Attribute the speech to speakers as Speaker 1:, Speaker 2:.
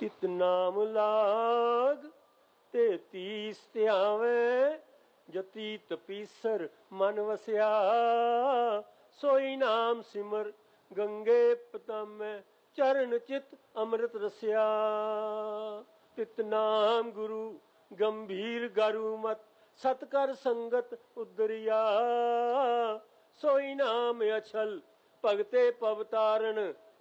Speaker 1: ਤਿਤ ਨਾਮ ਲਾਗ ਤੇ ਤੀਸ ਧਿਆਵੇਂ, ਜਤੀ ਤਪੀਸਰ ਮਨ ਵਸਿਆ, ਸੋਈ ਨਾਮ ਸਿਮਰ ਗੰਗੇ ਪਤਾਮੈ, ਚਰਨ ਚਿਤ ਅੰਮ੍ਰਿਤ ਰਸਿਆ। ਤਿਤ ਨਾਮ ਗੁਰੂ ਗੰਭੀਰ ਗਰੂ ਮਤ, ਸਤ ਕਰ ਸੰਗਤ ਉਦਰਿਆ, ਸੋਈ ਨਾਮ ਅਛਲ ਭਗਤੇ ਪਵਤਾਰਨ,